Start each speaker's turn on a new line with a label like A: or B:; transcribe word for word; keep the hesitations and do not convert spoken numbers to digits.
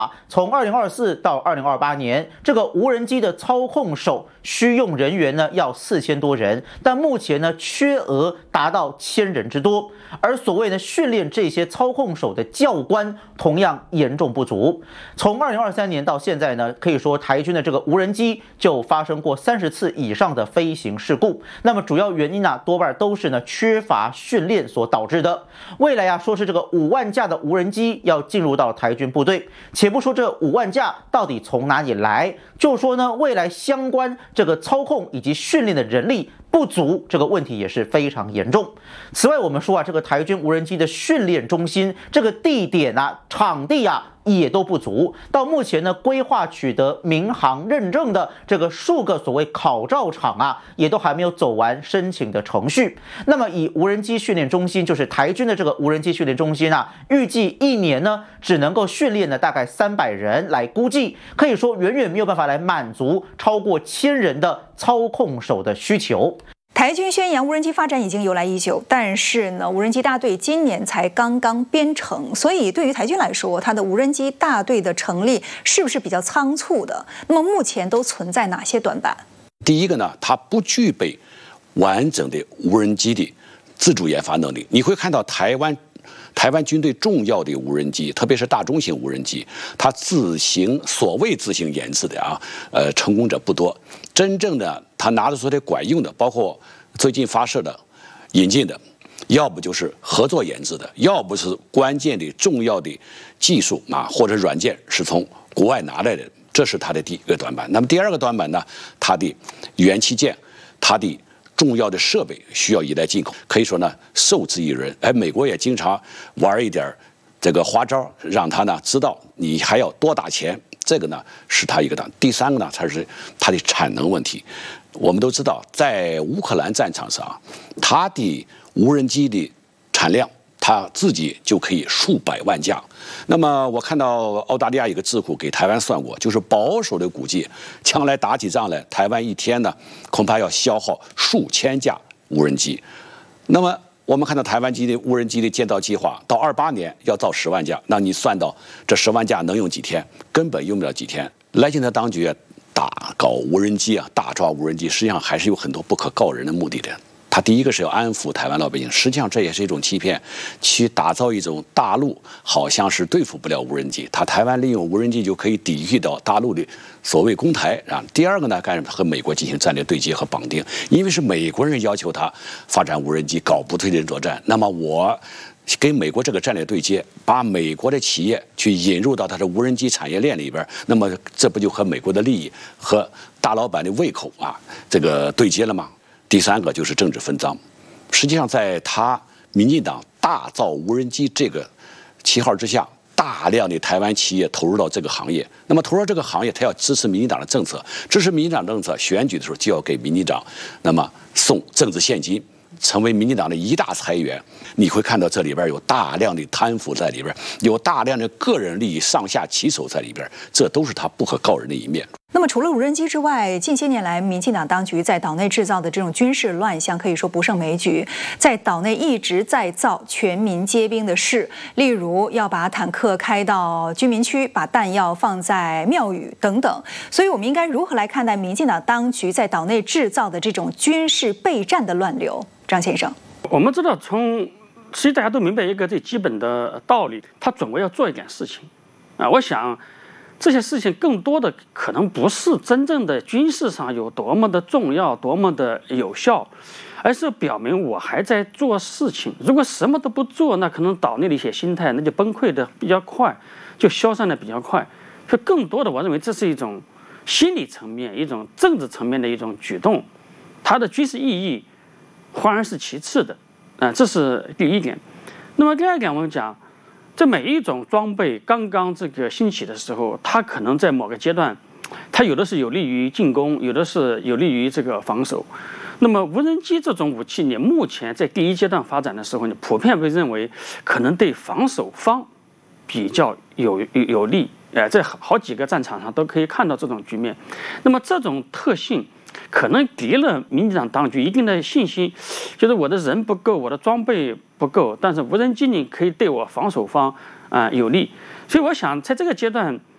A: 从二零二四到二零二八年，这个无人机的操控手需用人员呢要四千多人，但目前呢缺额达到千人之多。而所谓呢训练这些操控手的教官同样严重不足。从二零二三年到现在呢，可以说台军的这个无人机就发生过三十次以上的飞行事故。那么主要原因啊，多半都是呢缺乏训练所导致的。未来啊，说是这个五万架的无人机要进入到台军部队，且不说这五万架到底从哪里来，就说呢未来相关这个操控以及训练的人力不足，这个问题也是非常严重。此外，我们说啊，这个台军无人机的训练中心这个地点啊、场地啊也都不足。到目前呢，规划取得民航认证的这个数个所谓考照场啊，也都还没有走完申请的程序。那么，以无人机训练中心，就是台军的这个无人机训练中心啊，预计一年呢只能够训练呢大概三百人来估计，可以说远远没有办法来满足超过千人的操控手的需求。
B: 台军宣扬无人机发展已经由来已久，但是呢，无人机大队今年才刚刚编成，所以对于台军来说，它的无人机大队的成立是不是比较仓促的？那么目前都存在哪些短板？
C: 第一个呢，它不具备完整的无人机的自主研发能力。你会看到台湾台湾军队重要的无人机，特别是大中型无人机，它自行所谓自行研制的啊，呃，成功者不多。真正的他拿得出来管用的，包括最近发射的、引进的，要不就是合作研制的，要不是关键的重要的技术啊或者软件是从国外拿来的，这是它的第一个短板。那么第二个短板呢，它的元器件，它的重要的设备需要依赖进口，可以说呢受制于人。哎，美国也经常玩一点这个花招，让他呢知道你还要多打钱。这个呢是它一个档。第三个呢，才是它的产能问题。我们都知道，在乌克兰战场上，它的无人机的产量，它自己就可以数百万架。那么我看到澳大利亚一个智库给台湾算过，就是保守的估计，将来打起仗来，台湾一天呢恐怕要消耗数千架无人机。那么我们看到台湾机的无人机的建造计划，到二八年要造十万架，那你算到这十万架能用几天？根本用不了几天。赖清德当局大搞无人机啊，大抓无人机，实际上还是有很多不可告人的目的的。他第一个是要安抚台湾老百姓，实际上这也是一种欺骗，去打造一种大陆好像是对付不了无人机，他台湾利用无人机就可以抵御到大陆的所谓攻台啊。第二个呢，干什么和美国进行战略对接和绑定，因为是美国人要求他发展无人机，搞不对称作战，那么我跟美国这个战略对接，把美国的企业去引入到它的无人机产业链里边，那么这不就和美国的利益和大老板的胃口啊这个对接了吗？第三个就是政治分赃。实际上在他民进党大造无人机这个旗号之下，大量的台湾企业投入到这个行业，那么投入这个行业，他要支持民进党的政策，支持民进党政策，选举的时候就要给民进党那么送政治现金，成为民进党的一大财源。你会看到这里边有大量的贪腐在里边，有大量的个人利益上下其手在里边，这都是他不可告人的一面。
B: 那么除了无人机之外，近些年来民进党当局在岛内制造的这种军事乱象可以说不胜枚举，在岛内一直在造全民皆兵的事，例如要把坦克开到居民区，把弹药放在庙宇等等。所以我们应该如何来看待民进党当局在岛内制造的这种军事备战的乱流？张先生，
D: 我们知道从其实大家都明白一个最基本的道理，他总归要做一点事情啊。我想这些事情更多的可能不是真正的军事上有多么的重要、多么的有效，而是表明我还在做事情。如果什么都不做，那可能岛内的一些心态那就崩溃的比较快，就消散的比较快。所以更多的，我认为这是一种心理层面、一种政治层面的一种举动，它的军事意义反而是其次的。啊、呃，这是第一点。那么第二点，我们讲，这每一种装备刚刚这个兴起的时候，它可能在某个阶段，它有的是有利于进攻，有的是有利于这个防守。那么无人机这种武器，你目前在第一阶段发展的时候，你普遍被认为可能对防守方比较有有有利。哎、呃，在好几个战场上都可以看到这种局面。那么这种特性可能给了民进党当局一定的信心，就是我的人不够，我的装备不够，但是无人机你可以对我防守方啊、呃、有利。所以我想在这个阶段，